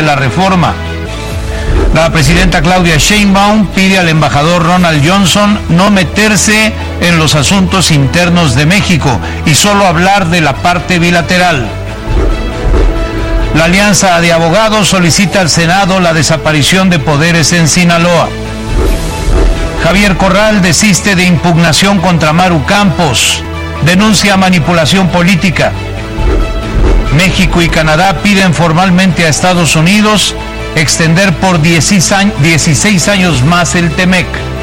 la reforma. La presidenta Claudia Sheinbaum pide al embajador Ronald Johnson no meterse en los asuntos internos de México y solo hablar de la parte bilateral. La Alianza de Abogados solicita al Senado la desaparición de poderes en Sinaloa. Javier Corral desiste de impugnación contra Maru Campos. Denuncia manipulación política. México y Canadá piden formalmente a Estados Unidos extender por 16 años más el TEMEC.